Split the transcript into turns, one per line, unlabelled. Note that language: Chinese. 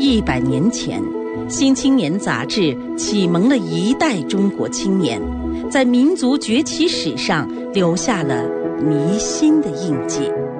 100年前，《新青年》杂志启蒙了一代中国青年，在民族崛起史上留下了弥新的印记。